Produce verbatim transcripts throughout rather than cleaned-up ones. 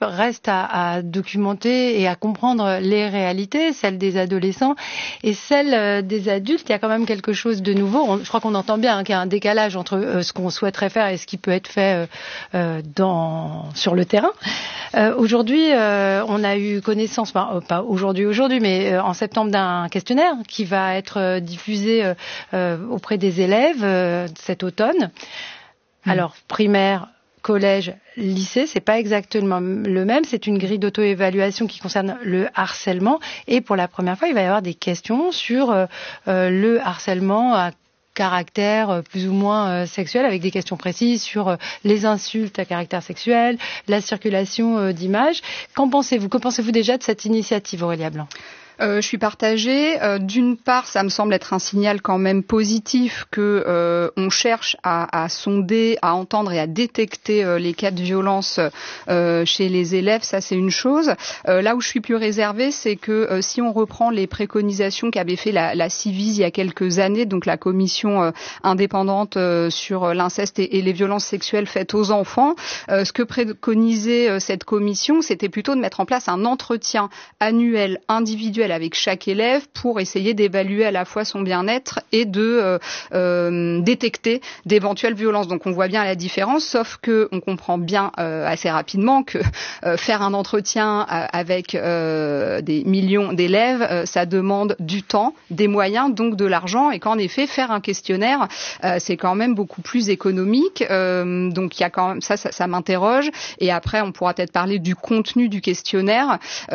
reste à, à documenter et à comprendre les réalités, celles des adolescents et celles des adultes. Il y a quand même quelque chose de nouveau. On, je crois qu'on entend bien hein, qu'il y a un décalage entre euh, ce qu'on souhaiterait faire et ce qui peut être fait euh, dans, sur le terrain. Euh, aujourd'hui, euh, on a eu connaissance, enfin, pas aujourd'hui, aujourd'hui, mais euh, en septembre d'un questionnaire qui va être euh, diffusé euh, euh, auprès des élèves euh, cet automne. Mmh. Alors, primaire, collège, lycée, c'est pas exactement le même. C'est une grille d'auto-évaluation qui concerne le harcèlement. Et pour la première fois, il va y avoir des questions sur euh, euh, le harcèlement à caractère plus ou moins euh, sexuel, avec des questions précises sur euh, les insultes à caractère sexuel, la circulation euh, d'images. Qu'en pensez-vous ? Que pensez-vous déjà de cette initiative, Aurélia Blanc ? Euh, je suis partagée. Euh, d'une part, ça me semble être un signal quand même positif que euh, on cherche à, à sonder, à entendre et à détecter euh, les cas de violence euh, chez les élèves. Ça, c'est une chose. Euh, là où je suis plus réservée, c'est que euh, si on reprend les préconisations qu'avait fait la, la Ciivise il y a quelques années, donc la commission euh, indépendante euh, sur l'inceste et, et les violences sexuelles faites aux enfants, euh, ce que préconisait euh, cette commission, c'était plutôt de mettre en place un entretien annuel individuel avec chaque élève pour essayer d'évaluer à la fois son bien-être et de euh, euh, détecter d'éventuelles violences. Donc on voit bien la différence, sauf que on comprend bien euh, assez rapidement que euh, faire un entretien avec euh, des millions d'élèves, euh, ça demande du temps, des moyens, donc de l'argent, et qu'en effet faire un questionnaire, euh, c'est quand même beaucoup plus économique. Euh, donc il y a quand même ça, ça, ça m'interroge. Et après on pourra peut-être parler du contenu du questionnaire.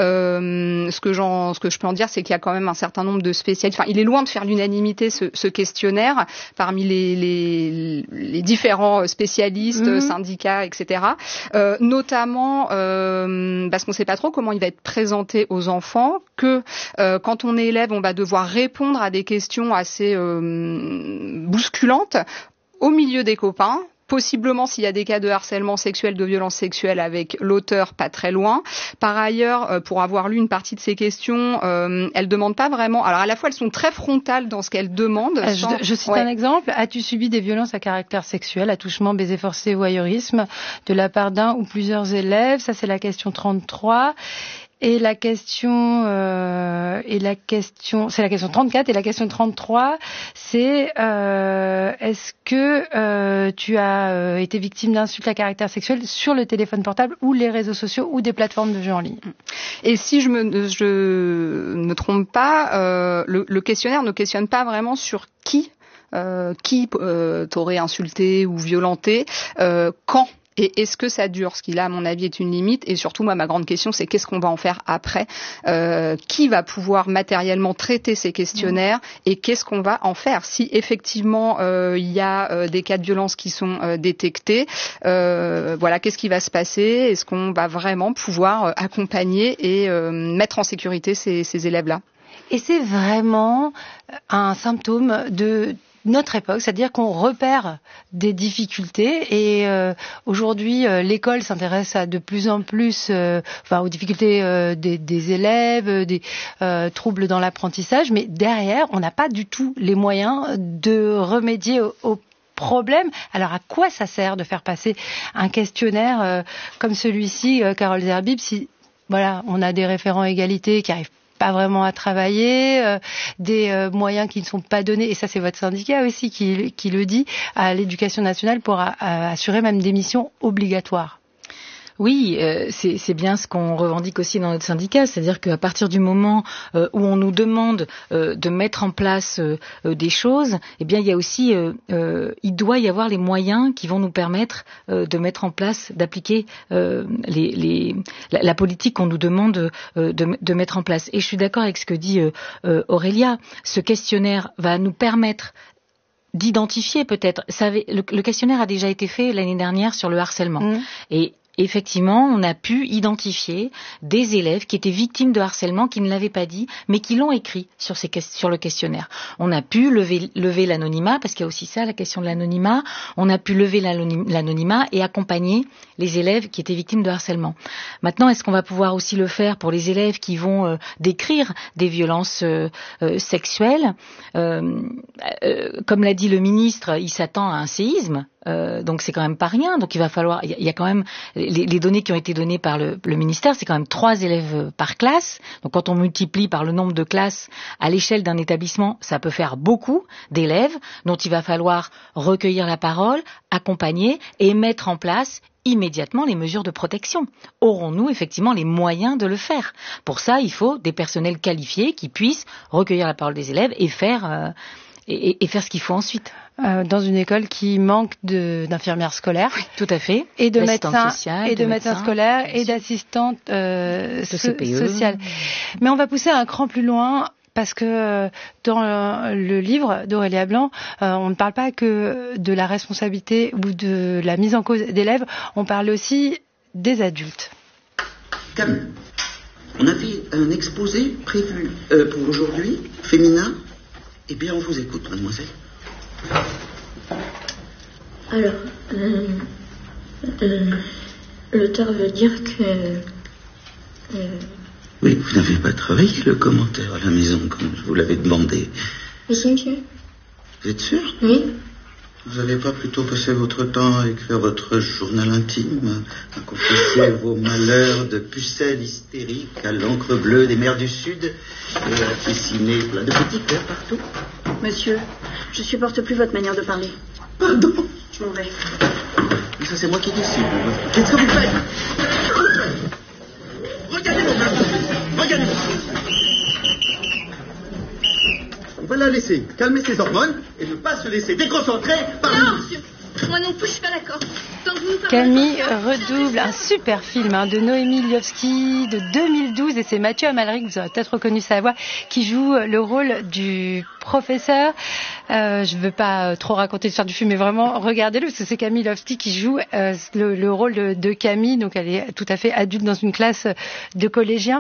Euh, ce que j'en, ce que je peux en dire, c'est qu'il y a quand même un certain nombre de spécialistes. Enfin, il est loin de faire l'unanimité, ce, ce questionnaire, parmi les, les, les différents spécialistes, mmh. syndicats, et cetera. Euh, notamment euh, parce qu'on ne sait pas trop comment il va être présenté aux enfants, que euh, quand on est élève, on va devoir répondre à des questions assez euh, bousculantes au milieu des copains. Possiblement s'il y a des cas de harcèlement sexuel, de violence sexuelle avec l'auteur pas très loin. Par ailleurs, euh, pour avoir lu une partie de ces questions, euh, elles demandent pas vraiment. Alors à la fois elles sont très frontales dans ce qu'elles demandent. Euh, sans... Je, je cite ouais. un exemple. As-tu subi des violences à caractère sexuel, attouchement, baiser forcé, voyeurisme de la part d'un ou plusieurs élèves? Ça c'est la question trente-trois. Et la question, euh, et la question, c'est la question trente-quatre et la question trente-trois, c'est euh, est-ce que euh, tu as euh, été victime d'insultes à caractère sexuel sur le téléphone portable ou les réseaux sociaux ou des plateformes de jeux en ligne? Et si je me, je ne me trompe pas, euh, le, le questionnaire ne questionne pas vraiment sur qui, euh, qui euh, t'aurait insulté ou violenté, euh, quand. Et est-ce que ça dure? Ce qui, là, à mon avis, est une limite. Et surtout, moi, ma grande question, c'est qu'est-ce qu'on va en faire après? euh, Qui va pouvoir matériellement traiter ces questionnaires? Et qu'est-ce qu'on va en faire? Si, effectivement, euh, il y a euh, des cas de violence qui sont euh, détectés, euh, voilà, qu'est-ce qui va se passer? Est-ce qu'on va vraiment pouvoir euh, accompagner et euh, mettre en sécurité ces, ces élèves-là? Et c'est vraiment un symptôme de notre époque, c'est-à-dire qu'on repère des difficultés et euh, aujourd'hui euh, l'école s'intéresse à de plus en plus euh, enfin aux difficultés euh, des, des élèves, des euh, troubles dans l'apprentissage, mais derrière on n'a pas du tout les moyens de remédier au, au problème. Alors à quoi ça sert de faire passer un questionnaire euh, comme celui-ci, euh, Carole Zerbib, si voilà on a des référents égalité qui arrivent pas vraiment à travailler, euh, des euh, moyens qui ne sont pas donnés, et ça c'est votre syndicat aussi qui, qui le dit, à l'éducation nationale pour a, à assurer même des missions obligatoires. Oui, euh, c'est, c'est bien ce qu'on revendique aussi dans notre syndicat, c'est-à-dire qu'à partir du moment euh, où on nous demande euh, de mettre en place euh, euh, des choses, eh bien il y a aussi, euh, euh, il doit y avoir les moyens qui vont nous permettre euh, de mettre en place, d'appliquer euh, les, les, la, la politique qu'on nous demande euh, de, de mettre en place. Et je suis d'accord avec ce que dit euh, euh, Aurélia. Ce questionnaire va nous permettre d'identifier peut-être. Ça avait, le, le questionnaire a déjà été fait l'année dernière sur le harcèlement. Mmh. Et effectivement, on a pu identifier des élèves qui étaient victimes de harcèlement, qui ne l'avaient pas dit, mais qui l'ont écrit sur, ces, sur le questionnaire. On a pu lever, lever l'anonymat, parce qu'il y a aussi ça, la question de l'anonymat. On a pu lever l'anonymat et accompagner les élèves qui étaient victimes de harcèlement. Maintenant, est-ce qu'on va pouvoir aussi le faire pour les élèves qui vont euh, décrire des violences euh, euh, sexuelles? euh, euh, Comme l'a dit le ministre, il s'attend à un séisme. Euh, donc c'est quand même pas rien. Donc il va falloir, il y, y a quand même les, les données qui ont été données par le, le ministère, c'est quand même trois élèves par classe. Donc quand on multiplie par le nombre de classes à l'échelle d'un établissement, ça peut faire beaucoup d'élèves dont il va falloir recueillir la parole, accompagner et mettre en place immédiatement les mesures de protection. Aurons-nous effectivement les moyens de le faire? Pour ça, il faut des personnels qualifiés qui puissent recueillir la parole des élèves et faire euh, et, et faire ce qu'il faut ensuite. Euh, dans une école qui manque de, d'infirmières scolaires, oui, tout à fait, et de médecins sociales, et de, de médecins, médecins scolaires et d'assistantes euh, so- sociales. Mais on va pousser un cran plus loin. Parce que dans le livre d'Aurélia Blanc, euh, on ne parle pas que de la responsabilité ou de la mise en cause d'élèves, on parle aussi des adultes. Camille, on avait un exposé prévu euh, pour aujourd'hui, féminin. Eh bien, on vous écoute, mademoiselle. Alors, euh, euh, l'auteur veut dire que... Euh, Oui, vous n'avez pas travaillé le commentaire à la maison, comme je vous l'avais demandé. Oui, monsieur. Vous êtes sûr? Oui. Vous n'allez pas plutôt passer votre temps à écrire votre journal intime, à confesser vos malheurs de pucelle hystérique à l'encre bleue des mers du Sud et à dessiner plein de petits cœurs partout? Monsieur, je supporte plus votre manière de parler. Pardon? Je m'en vais. Mais ça, c'est moi qui décide. Qu'est-ce que vous faites? Regardez-moi, regardez-moi. On va la laisser calmer ses hormones et ne pas se laisser déconcentrer par... Non, monsieur. Moi non plus, je suis pas d'accord. Tant que vous Camille redouble, un super film hein, de Noémie Liovski de deux mille douze, et c'est Mathieu Amalric, vous aurez peut-être reconnu sa voix, qui joue le rôle du professeur. Euh, je ne veux pas trop raconter l'histoire du film, mais vraiment regardez-le, parce que c'est Camille Liovski qui joue euh, le, le rôle de, de Camille, donc elle est tout à fait adulte dans une classe de collégiens.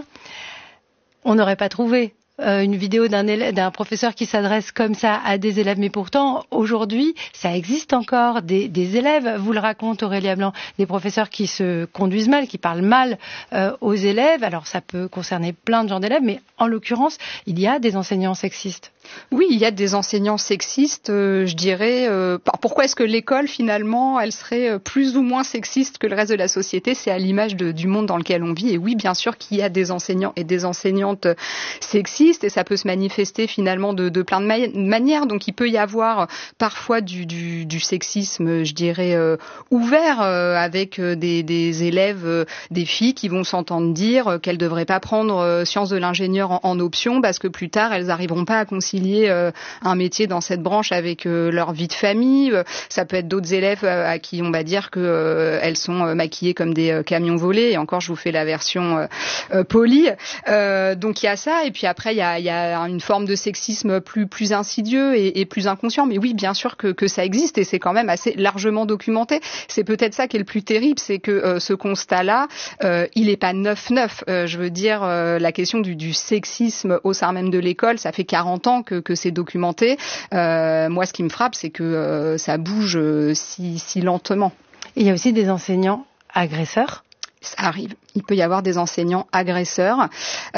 On n'aurait pas trouvé Euh, une vidéo d'un, élève, d'un professeur qui s'adresse comme ça à des élèves, mais pourtant aujourd'hui ça existe encore des, des élèves, vous le raconte Aurélia Blanc, des professeurs qui se conduisent mal, qui parlent mal euh, aux élèves. Alors ça peut concerner plein de genres d'élèves, mais en l'occurrence il y a des enseignants sexistes. Oui, il y a des enseignants sexistes, euh, je dirais. Euh, pourquoi est-ce que l'école, finalement, elle serait plus ou moins sexiste que le reste de la société? C'est à l'image de, du monde dans lequel on vit. Et oui, bien sûr qu'il y a des enseignants et des enseignantes sexistes, et ça peut se manifester finalement de, de plein de ma- manières. Donc il peut y avoir parfois du, du, du sexisme, je dirais, euh, ouvert, euh, avec des, des élèves, euh, des filles qui vont s'entendre dire qu'elles ne devraient pas prendre euh, sciences de l'ingénieur en, en option parce que plus tard, elles n'arriveront pas à concilier Euh, un métier dans cette branche avec euh, leur vie de famille. Euh, ça peut être d'autres élèves euh, à qui on va dire que euh, elles sont euh, maquillées comme des euh, camions volés. Et encore, je vous fais la version euh, euh, polie. Euh, donc il y a ça. Et puis après, il y a, il y a une forme de sexisme plus plus insidieux et, et plus inconscient. Mais oui, bien sûr que, que ça existe, et c'est quand même assez largement documenté. C'est peut-être ça qui est le plus terrible, c'est que euh, ce constat-là, euh, il est pas neuf neuf. Euh, je veux dire, euh, la question du, du sexisme au sein même de l'école, ça fait quarante ans que, que c'est documenté. Euh, moi, ce qui me frappe, c'est que euh, ça bouge euh, si, si lentement. Et il y a aussi des enseignants agresseurs. Ça arrive. Il peut y avoir des enseignants agresseurs.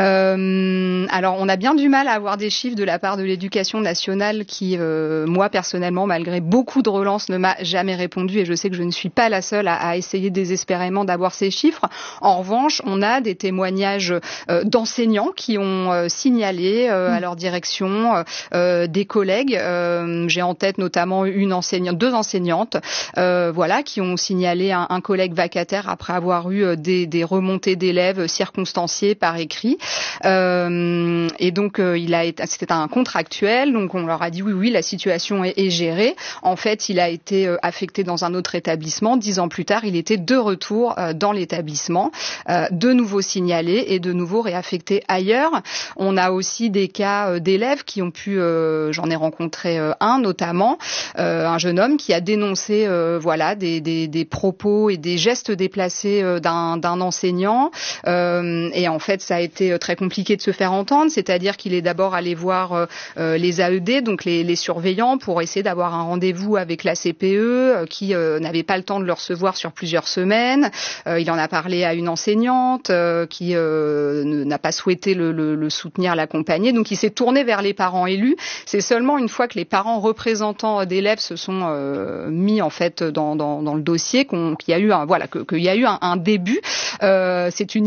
Euh, alors, on a bien du mal à avoir des chiffres de la part de l'éducation nationale qui, euh, moi, personnellement, malgré beaucoup de relances, ne m'a jamais répondu. Et je sais que je ne suis pas la seule à, à essayer désespérément d'avoir ces chiffres. En revanche, on a des témoignages euh, d'enseignants qui ont euh, signalé euh, à leur direction euh, des collègues. Euh, j'ai en tête notamment une enseignante, deux enseignantes, euh, voilà, qui ont signalé un, un collègue vacataire après avoir eu euh, des, des remontées montée d'élèves circonstanciés par écrit. Euh, et donc, euh, il a été, c'était un contractuel. Donc, on leur a dit oui, oui, la situation est, est gérée. En fait, il a été euh, affecté dans un autre établissement. Dix ans plus tard, il était de retour euh, dans l'établissement, euh, de nouveau signalé et de nouveau réaffecté ailleurs. On a aussi des cas euh, d'élèves qui ont pu, euh, j'en ai rencontré euh, un notamment, euh, un jeune homme qui a dénoncé, euh, voilà, des, des, des propos et des gestes déplacés euh, d'un d'un, d'un enseignant. Euh, et en fait, ça a été très compliqué de se faire entendre. C'est-à-dire qu'il est d'abord allé voir euh, les A E D, donc les, les surveillants, pour essayer d'avoir un rendez-vous avec la C P E, euh, qui euh, n'avait pas le temps de le recevoir sur plusieurs semaines. Euh, il en a parlé à une enseignante euh, qui euh, n'a pas souhaité le, le, le soutenir, l'accompagner. Donc, il s'est tourné vers les parents élus. C'est seulement une fois que les parents représentants d'élèves se sont euh, mis en fait dans, dans, dans le dossier qu'on, qu'il y a eu un, voilà, que, qu'il y a eu un, un début. Euh, c'est une